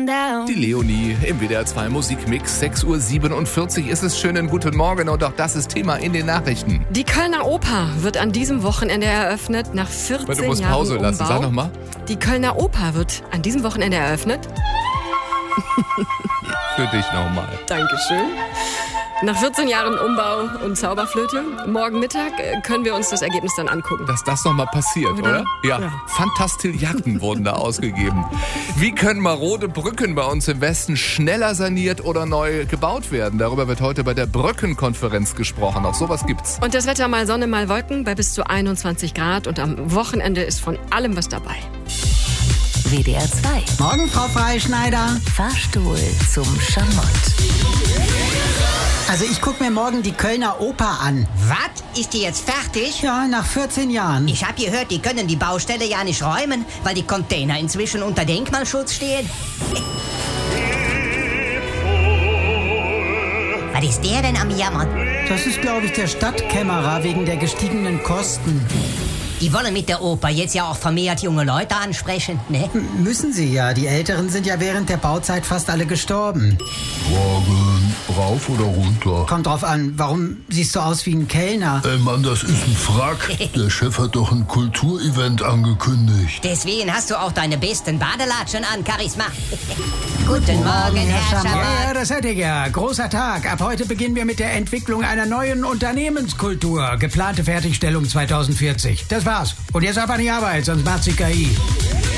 down. Die Leonie im WDR 2 Musikmix. 6:47 Uhr ist es. Schönen guten Morgen und auch das ist Thema in den Nachrichten. Die Kölner Oper wird an diesem Wochenende eröffnet, nach 14 Du musst Jahren Pause Umbau. lassen, sag nochmal. Die Kölner Oper wird an diesem Wochenende eröffnet. Für dich nochmal. Dankeschön. Nach 14 Jahren Umbau und Zauberflöte. Morgen Mittag können wir uns das Ergebnis dann angucken. Dass das nochmal passiert, oder? Ja. Fantastilliarden wurden da ausgegeben. Wie können marode Brücken bei uns im Westen schneller saniert oder neu gebaut werden? Darüber wird heute bei der Brückenkonferenz gesprochen. Auch sowas gibt's. Und das Wetter mal Sonne, mal Wolken bei bis zu 21 Grad. Und am Wochenende ist von allem was dabei. WDR 2. Morgen, Frau Freischneider. Fahrstuhl zum Schamott. Also ich gucke mir morgen die Kölner Oper an. Was? Ist die jetzt fertig? Ja, nach 14 Jahren. Ich habe gehört, die können die Baustelle ja nicht räumen, weil die Container inzwischen unter Denkmalschutz stehen. Was ist der denn am Jammern? Das ist, glaube ich, der Stadtkämmerer wegen der gestiegenen Kosten. Die wollen mit der Oper jetzt ja auch vermehrt junge Leute ansprechen, ne? Müssen sie ja. Die Älteren sind ja während der Bauzeit fast alle gestorben. Morgen, rauf oder runter? Kommt drauf an, warum siehst du aus wie ein Kellner? Ey Mann, das ist ein Frack. Der Chef hat doch ein Kulturevent angekündigt. Deswegen hast du auch deine besten Badelatschen an, Charisma. Guten Morgen, Herr Schamott. Ja, das hätte ich ja. Großer Tag. Ab heute beginnen wir mit der Entwicklung einer neuen Unternehmenskultur. Geplante Fertigstellung 2040. Das war's. Und jetzt ab an die Arbeit, sonst macht sie KI.